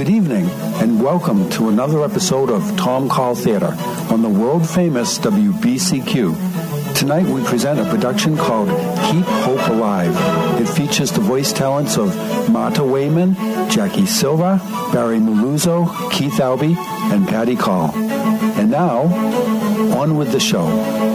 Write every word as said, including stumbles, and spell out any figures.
Good evening, and welcome to another episode of Tom Call Theater on the world-famous W B C Q. Tonight we present a production called Keep Hope Alive. It features the voice talents of Martha Wayman, Jackie Silva, Barry Maluzzo, Keith Albee, and Patty Call. And now, on with the show.